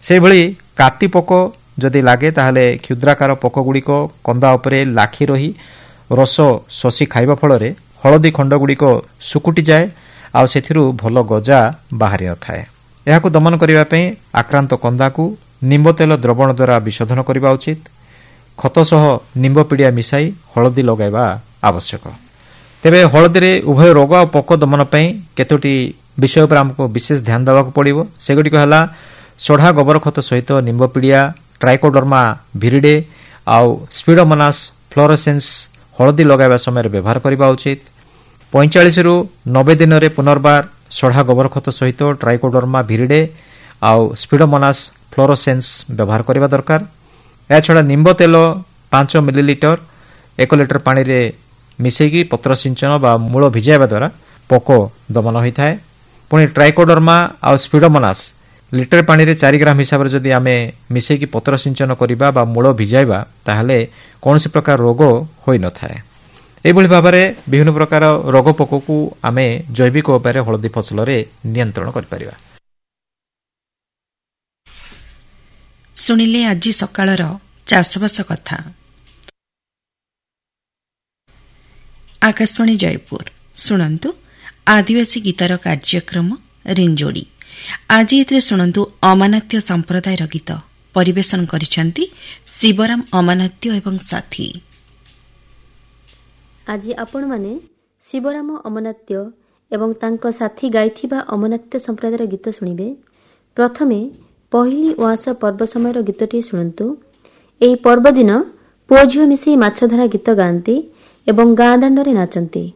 ସେହିଭଳି କାତି ପୋକ ଯଦି ଲାଗେ ତାହେଲେ କ୍ଷୁଦ୍ରାକାର ପୋକଗୁଡ଼ିକ କନ୍ଦା ଉପରେ ଲାଖି ରହି ରସ ଶୋଷି ଖାଇବା ଫଳରେ ହଳଦୀ ଖଣ୍ଡଗୁଡ଼ିକ ଶୁକୁଟିଯାଏ ଆଉ ସେଥିରୁ ଭଲ ଗଜା ବାହାରି ନଥାଏ। ଏହାକୁ ଦମନ କରିବା ପାଇଁ ଆକ୍ରାନ୍ତ କନ୍ଦାକୁ ନିମ୍ବ ତେଲ ଦ୍ରବଣ ଦ୍ୱାରା ବିଶୋଧନ କରିବା ଉଚିତ। ଖତ ସହ ନିମ୍ବ ପିଡ଼ିଆ ମିଶାଇ ହଳଦୀ ଲଗାଇବା ଆବଶ୍ୟକ। ତେବେ ହଳଦୀରେ ଉଭୟ ରୋଗ ଆଉ ପୋକ ଦମନ ପାଇଁ କେତୋଟି ବିଷୟ ଉପରେ ଆମକୁ ବିଶେଷ ଧ୍ୟାନ ଦେବାକୁ ପଡ଼ିବ। ସେଗୁଡ଼ିକ ହେଲା ସଢ଼ା ଗୋବର ଖତ ସହିତ ନିମ୍ବ ପିଡ଼ିଆ, ଟ୍ରାଇକୋଡର୍ମା ଭିରିଡେ ଆଉ ସ୍ପିଡୋମୋନାସ୍ ଫ୍ଲୋରୋସେନ୍ସ ହଳଦୀ ଲଗାଇବା ସମୟରେ ବ୍ୟବହାର କରିବା ଉଚିତ। 45ରୁ 90 ଦିନରେ ପୁନର୍ବାର ସଢ଼ା ଗୋବର ଖତ ସହିତ ଟ୍ରାଇକୋଡର୍ମା ଭିରିଡେ ଆଉ ସ୍ପିଡୋମୋନାସ୍ ଫ୍ଲୋରୋସେନ୍ସ ବ୍ୟବହାର କରିବା ଦରକାର। ଏହାଛଡ଼ା ନିମ୍ବ ତେଲ 5 ମିଲିଲିଟର 1 ଲିଟର ପାଣିରେ ମିଶାଇକି ପତ୍ର ସିଞ୍ଚନ ବା ମୂଳ ଭିଜାଇବା ଦ୍ୱାରା ପୋକ ଦମନ ହୋଇଥାଏ। ପୁଣି ଟ୍ରାଇକୋଡର୍ମା ଆଉ ସ୍ପିଡୋମୋନାସ୍ ଲିଟର ପାଣିରେ 4 ଗ୍ରାମ ହିସାବରେ ଯଦି ଆମେ ମିଶାଇକି ପତ୍ର ସିଞ୍ଚନ କରିବା ବା ମୂଳ ଭିଜାଇବା ତାହେଲେ କୌଣସି ପ୍ରକାର ରୋଗ ହୋଇନଥାଏ। ଏହିଭଳି ଭାବରେ ବିଭିନ୍ନ ପ୍ରକାର ରୋଗ ପୋକକୁ ଆମେ ଜୈବିକ ଉପାୟରେ ହଳଦୀ ଫସଲରେ ନିୟନ୍ତ୍ରଣ କରିପାରିବା। ଶୁଣିଲେ ଆଜି ସକାଳର ଚାଷବାସ କଥା। ଆକାଶବାଣୀ ଜୟପୁର ଶୁଣନ୍ତୁ ଆଦିବାସୀ ଗୀତର କାର୍ଯ୍ୟକ୍ରମ ରିଞ୍ଜୋଡ଼ି। ଆଜି ଏଥିରେ ଶୁଣନ୍ତୁ ଅମାନାତ୍ୟ ସମ୍ପ୍ରଦାୟର ଗୀତ ପରିବେଷଣ କରିଛନ୍ତି ଶିବରାମ ଅମାନାତ୍ୟ ଏବଂ ସାଥୀ। ଆଜି ଆପଣମାନେ ଶିବରାମ ଅମାନାତ୍ୟ ଏବଂ ତାଙ୍କ ସାଥୀ ଗାଇଥିବା ଅମାନାତ୍ୟ ସମ୍ପ୍ରଦାୟର ଗୀତ ଶୁଣିବେ। ପ୍ରଥମେ ପହିଲି ଉଆଁସ ପର୍ବ ସମୟର ଗୀତଟିଏ ଶୁଣନ୍ତୁ। ଏହି ପର୍ବ ଦିନ ପୁଅ ଝିଅ ମିଶି ମାଛ ଧରା ଗୀତ ଗାଆନ୍ତି ଏବଂ ଗାଁ ଦାଣ୍ଡରେ ନାଚନ୍ତି।